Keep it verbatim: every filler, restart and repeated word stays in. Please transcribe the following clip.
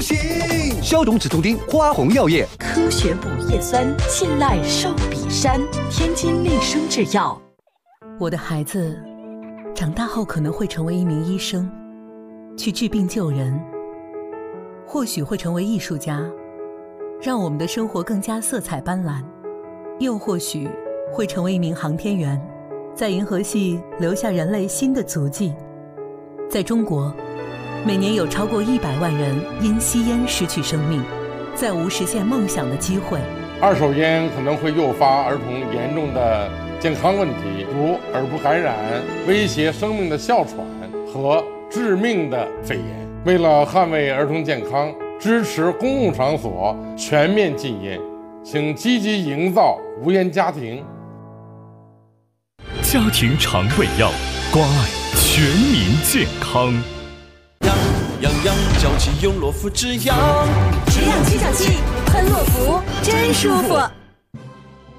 行，消肿止痛丁，花红药业， 科学补叶酸，信赖寿比山，天津丽生制药。 我的孩子长大后可能会成为一名医生，去治病救人，或许会成为艺术家，让我们的生活更加色彩斑斓，又或许会成为一名航天员，在银河系留下人类新的足迹。在中国，每年有超过一百万人因吸烟失去生命，再无实现梦想的机会。 二手烟可能会诱发儿童严重的健康问题，如耳部感染、威胁生命的哮喘和致命的肺炎。为了捍卫儿童健康，支持公共场所全面禁烟，请积极营造无烟家庭。 家庭肠胃药，关爱全民健康。 养养养，脚气用洛夫止痒， 止痒七脚气，喷洛夫真舒服。